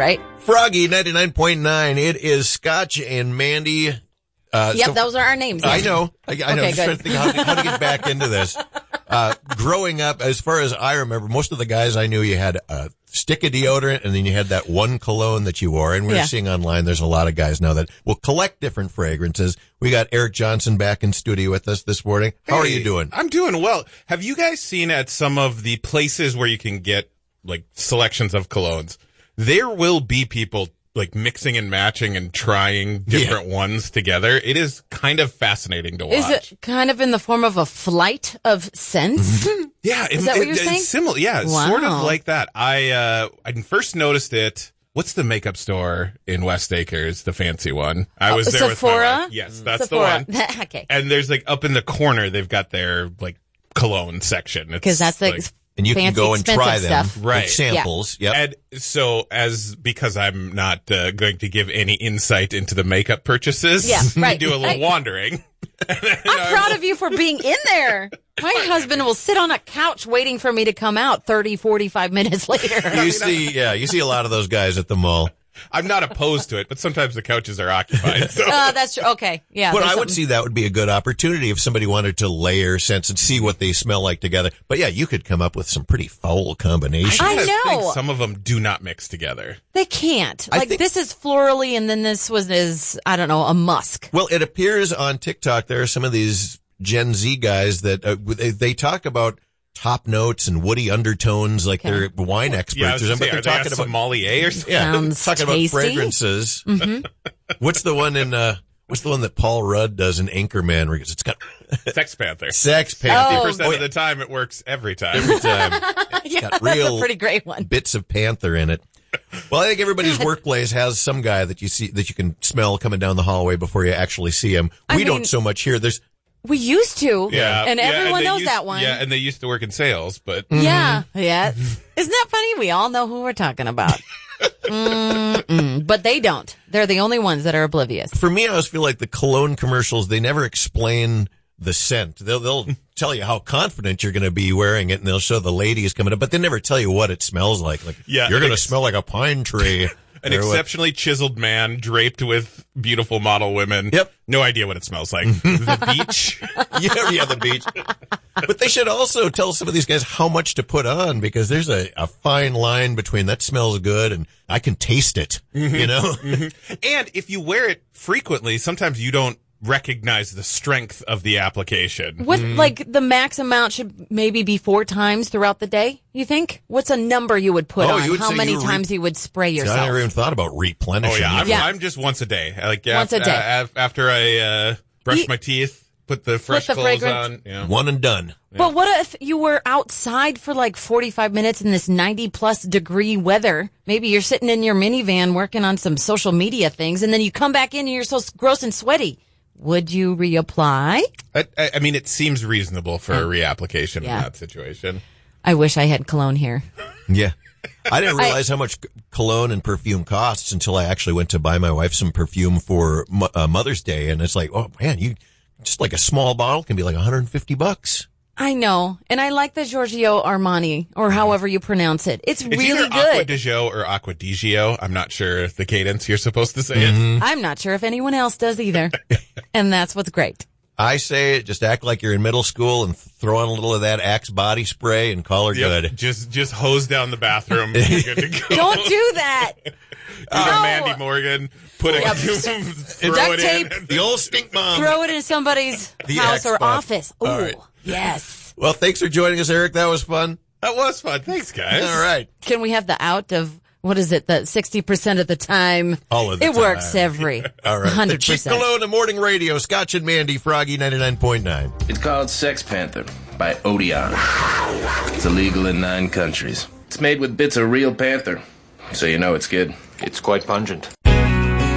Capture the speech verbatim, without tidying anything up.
right? Froggy ninety-nine point nine. It is Scotch and Mandy. Uh, yep, so, those are our names. I know. I, I know. Okay, I'm just trying to think how to, how to get back into this. Uh, growing up, as far as I remember, most of the guys I knew, you had a stick of deodorant and then you had that one cologne that you wore. And we're yeah. seeing online, there's a lot of guys now that will collect different fragrances. We got Eric Johnson back in studio with us this morning. How hey, are you doing? I'm doing well. Have you guys seen at some of the places where you can get like selections of colognes? There will be people like mixing and matching and trying different yeah. ones together. It is kind of fascinating to watch. Is it kind of in the form of a flight of scents? Yeah. Is it, that what it, you're saying? It's similar. Yeah. Wow. Sort of like that. I, uh, I first noticed it. What's the makeup store in West Acres? The fancy one. I was oh, there Sephora? with my wife. Yes, that's Sephora. the one. Okay. And there's like up in the corner, they've got their like cologne section. Because that's like, like and you fancy, can go and try them, stuff. right? With samples. Yeah. Yep. And so, as because I'm not uh, going to give any insight into the makeup purchases, yeah, right. do a little right. wandering. I'm proud of you for being in there. My husband will sit on a couch waiting for me to come out thirty, forty-five minutes later. You see, yeah, you see a lot of those guys at the mall. I'm not opposed to it, but sometimes the couches are occupied. So. Uh, that's true. Okay. Yeah. But I would something. see that would be a good opportunity if somebody wanted to layer scents and see what they smell like together. But yeah, you could come up with some pretty foul combinations. I I know. think some of them do not mix together. They can't. I Like think- this is florally and then this was is, I don't know, a musk. Well, it appears on TikTok there are some of these Gen Z guys that uh, they, they talk about top notes and woody undertones like Okay. they're wine experts Yeah, I or was gonna something. say, They're are they a talking about sommelier or something? yeah, Sounds talking tasty. about fragrances. Mm-hmm. What's the one in uh what's the one that Paul Rudd does in Anchorman where it's got Sex Panther. Sex Oh. Panther. fifty percent Oh, of the time, it works every time. every time. Yeah, got that's real a pretty great one. Bits of Panther in it. Well, I think everybody's workplace has some guy that you see that you can smell coming down the hallway before you actually see him. I We mean- don't so much here. There's We used to. Yeah, And yeah, everyone they knows used- that one. Yeah, and they used to work in sales, but Yeah. Yeah. Isn't that funny? We all know who we're talking about. Mm-mm. But they don't. They're the only ones that are oblivious. for me, I always feel like the cologne commercials, they never explain the scent. They'll, they'll tell you how confident you're going to be wearing it, and they'll show the ladies coming up, but they never tell you what it smells like. Like, Yeah, you're going to ex- smell like a pine tree. an or what. exceptionally chiseled man draped with beautiful model women. Yep. No idea what it smells like. The beach. Yeah, yeah, the beach. But they should also tell some of these guys how much to put on because there's a, a fine line between that smells good and I can taste it, Mm-hmm. you know? And if you wear it frequently, sometimes you don't recognize the strength of the application. What, like, the max amount should maybe be four times throughout the day, you think? What's a number you would put Oh, on? you would How say many you re- times you would spray See, yourself? I never even thought about Oh replenishing. yeah, I'm, Yeah. I'm just once a day. Like Once a af- day. uh, af- after I uh, brush Ye- my teeth, put the fresh the clothes fragrance. on. Yeah. One and done. But what if you were outside for like forty-five minutes in this ninety plus degree weather? Maybe you're sitting in your minivan working on some social media things and then you come back in and you're so gross and sweaty. Would you reapply? I, I I mean, it seems reasonable for a reapplication Yeah. in that situation. I wish I had cologne here. Yeah. I didn't realize how much cologne and perfume costs until I actually went to buy my wife some perfume for Mo- uh, Mother's Day. And it's like, oh man, you just like a small bottle can be like one hundred fifty bucks. I know. And I like the Giorgio Armani or however you pronounce it. It's, It's really either Aqua good. di Gio or Aqua di Gio. I'm not sure the cadence you're supposed to say it. Mm-hmm. I'm not sure if anyone else does either. And that's what's great. I say just act like you're in middle school and throw on a little of that Axe body spray and call her Yep. good. Just just hose down the bathroom. You're good to go. Don't do that. Do No. the Mandy Morgan. Put it. Yep. throw Duct it tape. in. The old stink bomb. Throw it in somebody's The house Axe or spot. office. Ooh, All right. yes. Well, thanks for joining us, Eric. That was fun. That was fun. Thanks, guys. All right. Can we have the out of, what is it, the sixty percent of the time? All of the it time. works every All right. one hundred The Cheap percent. Cologne, the morning radio, Scotch and Mandy, Froggy ninety-nine point nine. It's called Sex Panther by Odeon. It's illegal in nine countries. It's made with bits of real panther, so you know it's good. It's quite pungent.